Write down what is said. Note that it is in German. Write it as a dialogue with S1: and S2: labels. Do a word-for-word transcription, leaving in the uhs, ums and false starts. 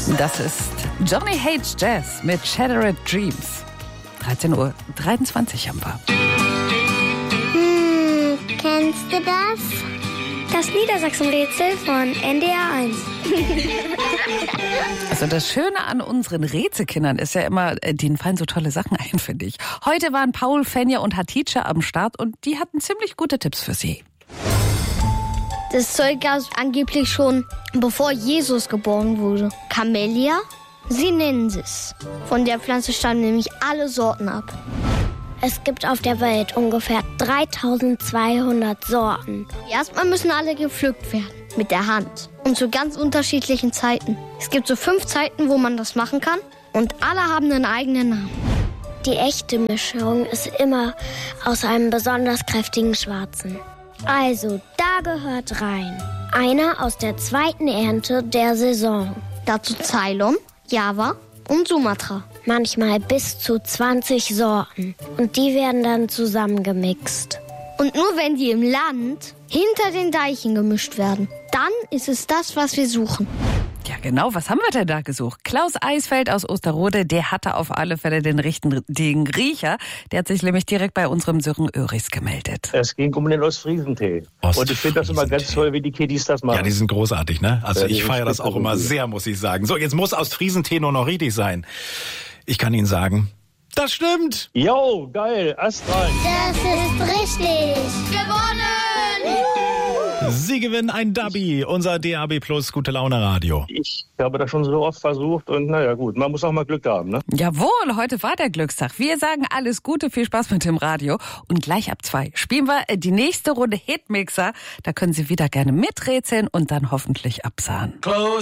S1: Das ist Johnny Hates Jazz mit Shattered Dreams. dreizehn Uhr dreiundzwanzig haben wir.
S2: Hm, kennst du das?
S3: Das Niedersachsen-Rätsel von N D R eins.
S1: Also das Schöne an unseren Rätselkindern ist ja immer, denen fallen so tolle Sachen ein, finde ich. Heute waren Paul, Fenja und Hatice am Start und die hatten ziemlich gute Tipps für Sie.
S3: Das Zeug gab es angeblich schon, bevor Jesus geboren wurde. Camellia sinensis. Von der Pflanze stammen nämlich alle Sorten ab.
S2: Es gibt auf der Welt ungefähr dreitausendzweihundert Sorten.
S3: Erstmal müssen alle gepflückt werden, mit der Hand. Und zu ganz unterschiedlichen Zeiten. Es gibt so fünf Zeiten, wo man das machen kann. Und alle haben einen eigenen Namen.
S2: Die echte Mischung ist immer aus einem besonders kräftigen Schwarzen. Also, da gehört rein einer aus der zweiten Ernte der Saison.
S3: Dazu Ceylon, Java und Sumatra.
S2: Manchmal bis zu zwanzig Sorten. Und die werden dann zusammengemixt.
S3: Und nur wenn die im Land hinter den Deichen gemischt werden, dann ist es das, was wir suchen.
S1: Ja genau, was haben wir denn da gesucht? Klaus Eisfeld aus Osterode, der hatte auf alle Fälle den richtigen Riecher. Der hat sich nämlich direkt bei unserem Sören Öris gemeldet.
S4: Es ging um den Ostfriesentee. Und ich finde das immer ganz toll, wie die Kiddies das machen.
S5: Ja, die sind großartig, ne? Also
S4: Ja,
S5: ich feiere das auch immer sehr, muss ich sagen. So, jetzt muss Ostfriesentee nur noch richtig sein. Ich kann Ihnen sagen, das stimmt.
S4: Jo, geil, astrein.
S2: Das ist richtig.
S3: Gewonnen!
S5: Sie gewinnen ein Dubby, unser D A B Plus Gute Laune Radio.
S4: Ich habe das schon so oft versucht und naja gut, man muss auch mal Glück haben, ne?
S1: Jawohl, heute war der Glückstag. Wir sagen alles Gute, viel Spaß mit dem Radio. Und gleich ab zwei spielen wir die nächste Runde Hitmixer. Da können Sie wieder gerne miträtseln und dann hoffentlich absahen.